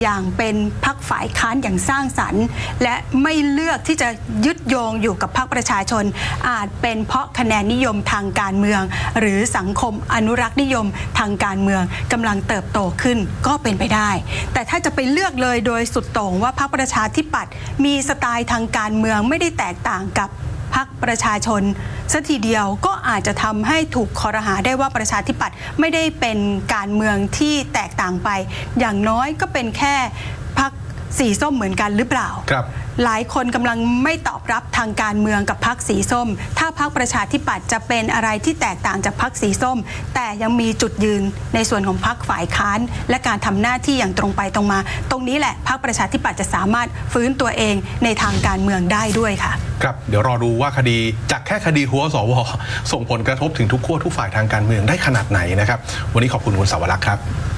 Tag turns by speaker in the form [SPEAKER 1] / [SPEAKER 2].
[SPEAKER 1] อย่างเป็นพรรคฝ่ายค้านอย่างสร้างสรรค์และไม่เลือกที่จะยึดโยงอยู่กับพรรคประชาชนอาจเป็นเพราะคะแนนนิยมทางการเมืองหรือสังคมอนุรักษ์นิยมทางการเมืองกำลังเติบโตขึ้นก็เป็นไปได้แต่ถ้าจะไปเลือกเลยโดยสุดโต่งว่าพรรคประชาธิปัตย์มีสไตล์ทางการเมืองไม่ได้แตกต่างกับพรรคประชาชนซะทีเดียวก็อาจจะทำให้ถูกคอรหาได้ว่าประชาธิปัตย์ไม่ได้เป็นการเมืองที่แตกต่างไปอย่างน้อยก็เป็นแค่พรรคสีส้มเหมือนกันหรือเปล่า
[SPEAKER 2] ครับ
[SPEAKER 1] หลายคนกำลังไม่ตอบรับทางการเมืองกับพรรคสีส้มถ้าพรรคประชาธิปัตย์จะเป็นอะไรที่แตกต่างจากพรรคสีส้มแต่ยังมีจุดยืนในส่วนของพรรคฝ่ายค้านและการทำหน้าที่อย่างตรงไปตรงมาตรงนี้แหละพรรคประชาธิปัตย์จะสามารถฟื้นตัวเองในทางการเมืองได้ด้วยค่ะ
[SPEAKER 2] ครับเดี๋ยวรอดูว่าคดีจากแค่คดีหัวสวส่งผลกระทบถึงทุกขั้วทุกฝ่ายทางการเมืองได้ขนาดไหนนะครับวันนี้ขอบคุณคุณสาวรักษ์ครับ